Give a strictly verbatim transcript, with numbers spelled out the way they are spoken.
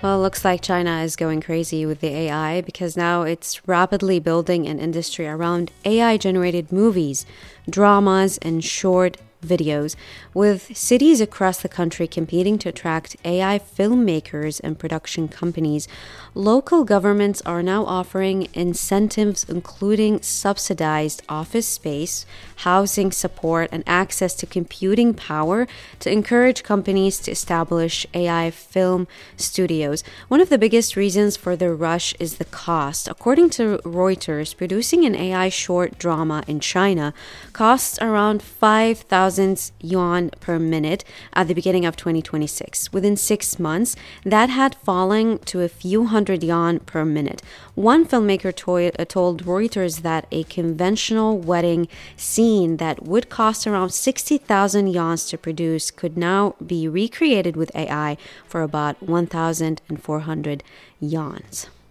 Well, it looks like China is going crazy with the A I because now it's rapidly building an industry around A I-generated movies, dramas, and short videos, with cities across the country competing to attract A I filmmakers and production companies. Local governments are now offering incentives, including subsidized office space, housing support, and access to computing power to encourage companies to establish A I film studios. One of the biggest reasons for the rush is the cost. According to Reuters, producing an A I short drama in China costs around five thousand yuan per minute at the beginning of twenty twenty-six. Within six months, that had fallen to a few hundred yuan per minute. One filmmaker to- uh, told Reuters that a conventional wedding scene that would cost around sixty thousand yuan to produce could now be recreated with A I for about one thousand four hundred yuan.